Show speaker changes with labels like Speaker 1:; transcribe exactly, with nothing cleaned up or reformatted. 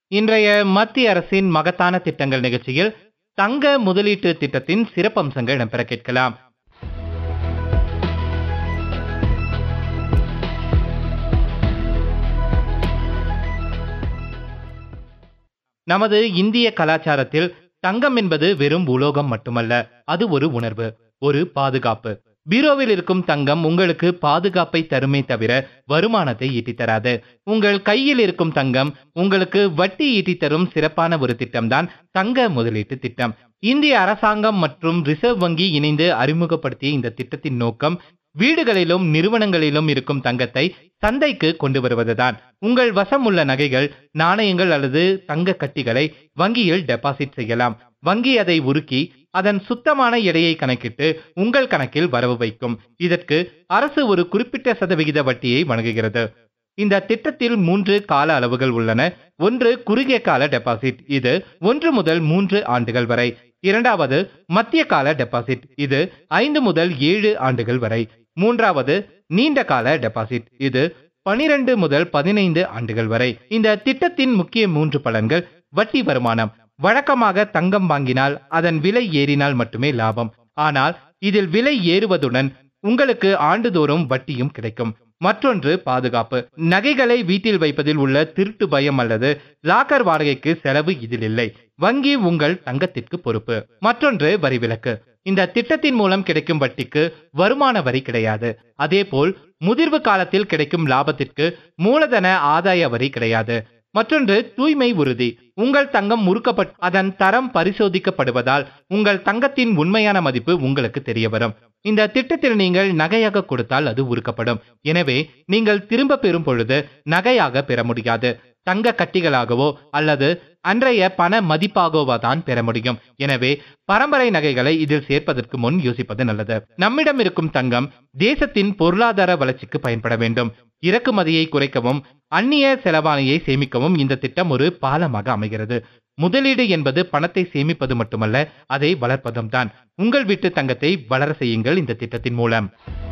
Speaker 1: இன்றைய மத்திய அரசின் மகத்தான திட்டங்கள் நிகழ்ச்சியில் தங்க முதலீட்டு திட்டத்தின் சிறப்பம்சங்கள் இடம்பெற கேட்கலாம். நமது இந்திய கலாச்சாரத்தில் தங்கம் என்பது வெறும் உலோகம் மட்டுமல்ல, அது ஒரு உணர்வு, ஒரு பாதுகாப்பு. பீரோவில் இருக்கும் தங்கம் உங்களுக்கு பாதுகாப்பை தருமே தவிர வருமானத்தை ஈட்டி தராது. உங்கள் கையில் இருக்கும் தங்கம் உங்களுக்கு வட்டி ஈட்டி தரும் சிறப்பான ஒரு திட்டம்தான் தங்க முதலீட்டு திட்டம். இந்திய அரசாங்கம் மற்றும் ரிசர்வ் வங்கி இணைந்து அறிமுகப்படுத்திய இந்த திட்டத்தின் நோக்கம் வீடுகளிலும் நிறுவனங்களிலும் இருக்கும் தங்கத்தை சந்தைக்கு கொண்டு வருவதுதான். உங்கள் வசம் உள்ள நகைகள், நாணயங்கள் அல்லது தங்க கட்டிகளை வங்கியில் டெபாசிட் செய்யலாம். வங்கி அதை உருக்கி அதன் சுத்தமான எடையை கணக்கிட்டு உங்கள் கணக்கில் வரவு வைக்கும். இதற்கு அரசு ஒரு குறிப்பிட்ட சதவிகித வட்டியை வழங்குகிறது. இந்த திட்டத்தில் மூன்று கால அளவுகள் உள்ளன. ஒன்று குறுகிய கால டெபாசிட், இது ஒன்று முதல் மூன்று ஆண்டுகள் வரை. இரண்டாவது மத்திய கால டெபாசிட், இது ஐந்து முதல் ஏழு ஆண்டுகள் வரை. மூன்றாவது நீண்ட கால டெபாசிட், இது பனிரெண்டு முதல் பதினைந்து ஆண்டுகள் வரை. இந்த திட்டத்தின் முக்கிய மூன்று பலன்கள்: வட்டி வருமானம். வழக்கமாக தங்கம் வாங்கினால் அதன் விலை ஏறினால் மட்டுமே லாபம். ஆனால் இதில் விலை ஏறுவதுடன் உங்களுக்கு ஆண்டுதோறும் வட்டியும் கிடைக்கும். மற்றொன்று பாதுகாப்பு. நகைகளை வீட்டில் வைப்பதில் உள்ள திருட்டு பயம் அல்லது லாக்கர் வாடகைக்கு செலவு இதில் இல்லை. வங்கி உங்கள் தங்கத்திற்கு பொறுப்பு. மற்றொன்று வரி விலக்கு. இந்த திட்டத்தின் மூலம் கிடைக்கும் வட்டிக்கு வருமான வரி கிடையாது. அதேபோல் முதிர்வு காலத்தில் கிடைக்கும் லாபத்திற்கு மூலதன ஆதாய வரி கிடையாது. மற்றொன்று தூய்மை உறுதி. உங்கள் தங்கம் முறுக்கப்பட்டு அதன் தரம் பரிசோதிக்கப்படுவதால் உங்கள் தங்கத்தின் உண்மையான மதிப்பு உங்களுக்கு தெரிய வரும். இந்த திட்டத்தில் நீங்கள் நகையாக கொடுத்தால் அது உருக்கப்படும். எனவே நீங்கள் திரும்ப பெறும் பொழுது நகையாக பெற முடியாது, தங்க கட்டிகளாகவோ அல்லது அன்றைய பண மதிப்பாகவோ தான் பெற முடியும். எனவே பரம்பரை நகைகளை இதில் சேர்ப்பதற்கு முன் யோசிப்பது நல்லது. நம்மிடம் இருக்கும் தங்கம் தேசத்தின் பொருளாதார வளர்ச்சிக்கு பயன்பட வேண்டும். இறக்குமதியை குறைக்கவும் அந்நிய செலவாணியை சேமிக்கவும் இந்த திட்டம் ஒரு பாலமாக அமைகிறது. முதலீடு என்பது பணத்தை சேமிப்பது மட்டுமல்ல, அதை வளர்ப்பதும் தான். உங்கள் வீட்டு தங்கத்தை வளர செய்யுங்கள் இந்த திட்டத்தின் மூலம்.